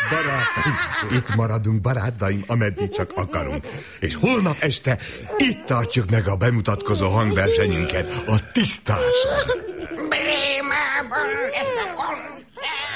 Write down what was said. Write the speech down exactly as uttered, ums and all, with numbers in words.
barátaim, itt maradunk, barátaim, ameddig csak akarunk. És holnap este itt tartjuk meg a bemutatkozó hangversenyünket, a tisztás. Brémában ez a